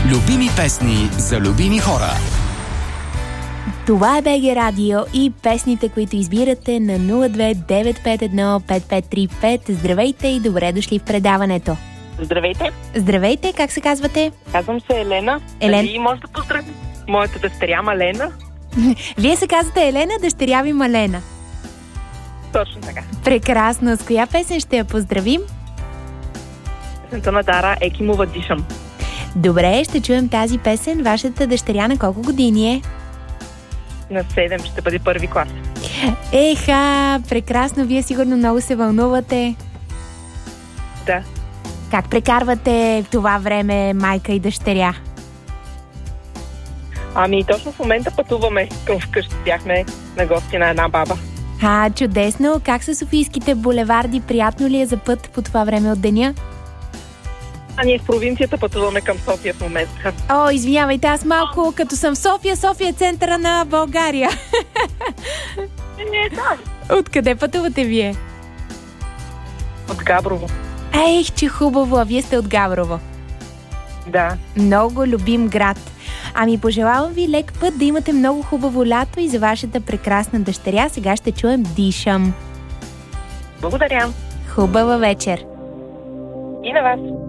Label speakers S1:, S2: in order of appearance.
S1: Любими песни за любими хора.
S2: Това е БГ Радио и песните, които избирате на 02-951-5535. Здравейте и добре дошли в предаването.
S3: Здравейте.
S2: Здравейте, как се казвате?
S3: Казвам се Елена. И може да поздравим моята дъщеря Малена.
S2: Вие се казвате Елена, дъщеря ви Малена.
S3: Точно така.
S2: Прекрасно. С коя песен ще я поздравим?
S3: Песента на Дара Екимова "Дишам".
S2: Добре, ще чуем тази песен. Вашата дъщеря на колко години е?
S3: На 7 ще бъде първи клас.
S2: Еха, прекрасно. Вие сигурно много се вълнувате.
S3: Да.
S2: Как прекарвате това време, майка и дъщеря?
S3: Ами точно в момента пътуваме към вкъщи. Бяхме на гости на една баба.
S2: Чудесно. Как са софийските булеварди? Приятно ли е за път по това време от деня?
S3: Ние в провинцията пътуваме към София в момента.
S2: О, извинявайте, аз малко като съм в София, София е центъра на България.
S3: Не, да.
S2: Откъде пътувате вие?
S3: От Габрово.
S2: Ех, че хубаво, а вие сте от Габрово.
S3: Да.
S2: Много любим град. Ами пожелавам ви лек път, да имате много хубаво лято и за вашата прекрасна дъщеря. Сега ще чуем "Дишам".
S3: Благодаря.
S2: Хубава вечер.
S3: И на вас.